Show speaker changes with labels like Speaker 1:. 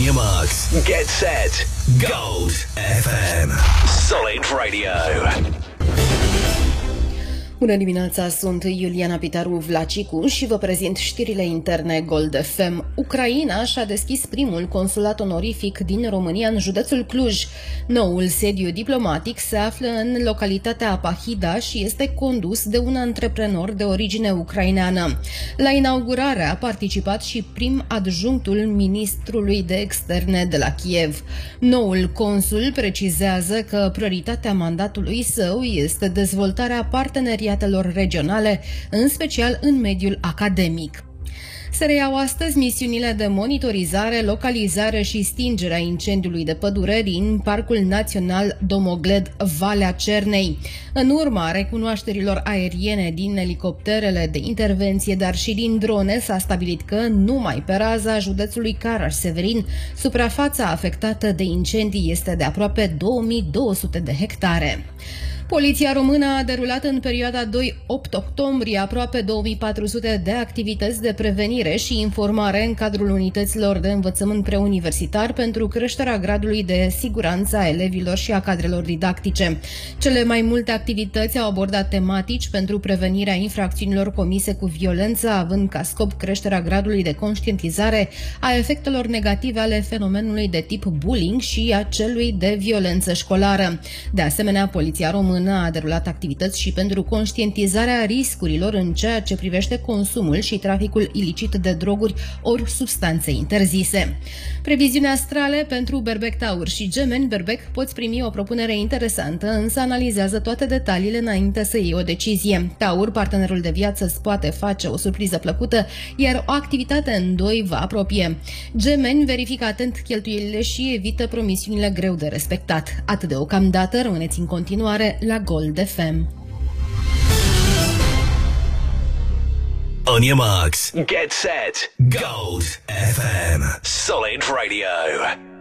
Speaker 1: your marks. Get set. Gold FM. Solid Radio.
Speaker 2: Bună dimineața, sunt Iuliana Pitaru Vlacicu și vă prezint știrile interne Gold FM. Ucraina și-a deschis primul consulat onorific din România în județul Cluj. Noul sediu diplomatic se află în localitatea Apahida și este condus de un antreprenor de origine ucraineană. La inaugurare a participat și prim adjunctul ministrului de externe de la Kiev. Noul consul precizează că prioritatea mandatului său este dezvoltarea parteneriatelor regionale, în special în mediul academic. Se reiau astăzi misiunile de monitorizare, localizare și stingere a incendiului de pădure din Parcul Național Domogled Valea Cernei. În urma recunoașterilor aeriene din elicopterele de intervenție, dar și din drone, s-a stabilit că numai pe raza județului Caraș-Severin, suprafața afectată de incendii este de aproape 2200 de hectare. Poliția română a derulat în perioada 2-8 octombrie aproape 2400 de activități de prevenire și informare în cadrul unităților de învățământ preuniversitar pentru creșterea gradului de siguranță a elevilor și a cadrelor didactice. Cele mai multe activități au abordat tematici pentru prevenirea infracțiunilor comise cu violență, având ca scop creșterea gradului de conștientizare a efectelor negative ale fenomenului de tip bullying și a celui de violență școlară. De asemenea, Poliția română a derulat activități și pentru conștientizarea riscurilor în ceea ce privește consumul și traficul ilicit de droguri ori substanțe interzise. Previziuni astrale pentru Berbec, Taur și Gemeni. Berbec, poți primi o propunere interesantă, însă analizează toate detaliile înainte să iei o decizie. Taur, partenerul de viață îți poate face o surpriză plăcută, iar o activitate în doi vă apropie. Gemeni, verifică atent cheltuielile și evită promisiunile greu de respectat. Atât deocamdată, rămâneți în continuare la Gold FM.
Speaker 1: On your marks. Get set. Gold FM. Solid Radio.